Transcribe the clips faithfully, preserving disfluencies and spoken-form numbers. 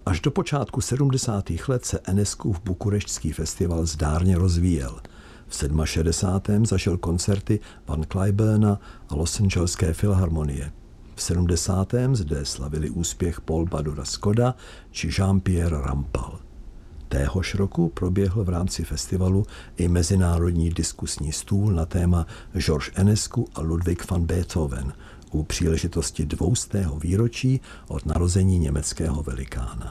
Až do počátku sedmdesátých let se Enescův bukureštský festival zdárně rozvíjel. V šedesátém sedmém zažil koncerty Van Cliburna a Los Angeleské filharmonie. V sedmdesátém zde slavili úspěch Paul Badura Skoda či Jean-Pierre Rampal. Téhož roku proběhl v rámci festivalu i mezinárodní diskusní stůl na téma Georges Enescu a Ludwig van Beethoven u příležitosti dvoustého výročí od narození německého velikána.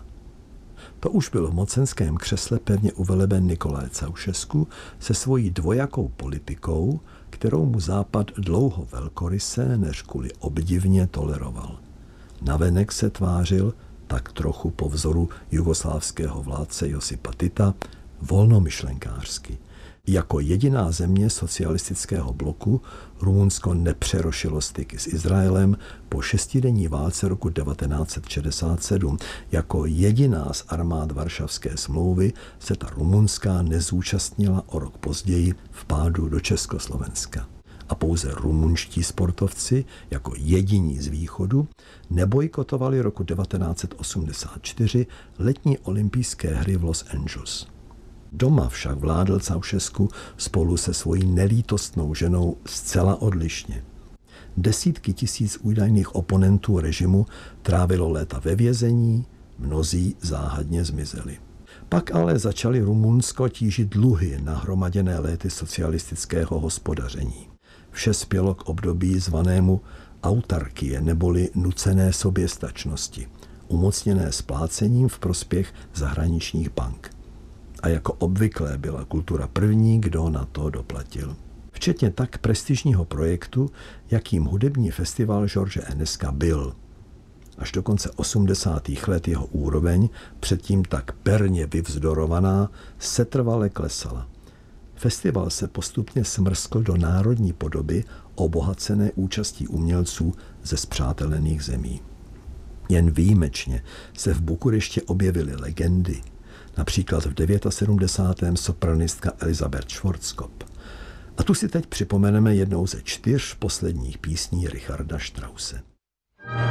To už byl v mocenském křesle pevně uveleben Nicolae Ceausescu se svojí dvojakou politikou, kterou mu Západ dlouho velkoryse, než kvůli obdivně toleroval. Navenek se tvářil, tak trochu po vzoru jugoslávského vládce Josipa Tita, volnomyšlenkářsky. Jako jediná země socialistického bloku Rumunsko nepřerušilo styky s Izraelem po šestidenní válce roku devatenáct set šedesát sedm. Jako jediná z armád Varšavské smlouvy se ta rumunská nezúčastnila o rok později v pádu do Československa. A pouze rumunští sportovci, jako jediní z východu, nebojkotovali roku devatenáct set osmdesát čtyři letní olympijské hry v Los Angeles. Doma však vládl Ceausescu spolu se svojí nelítostnou ženou zcela odlišně. Desítky tisíc údajných oponentů režimu trávilo léta ve vězení, mnozí záhadně zmizeli. Pak ale začali Rumunsko tížit dluhy nahromaděné léty socialistického hospodaření. Vše spělo k období zvanému autarkie neboli nucené soběstačnosti, umocněné splácením v prospěch zahraničních bank. A jako obvyklé byla kultura první, kdo na to doplatil. Včetně tak prestižního projektu, jakým hudební festival George Enesca byl. Až do konce osmdesátých let jeho úroveň, předtím tak perně vyvzdorovaná, setrvale klesala. Festival se postupně smrskl do národní podoby obohacené účastí umělců ze spřátelených zemí. Jen výjimečně se v Bukurešti objevily legendy, například v sedmdesátém devátém sopranistka Elizabeth Schwarzkopf. A tu si teď připomeneme jednou ze čtyř posledních písní Richarda Strause.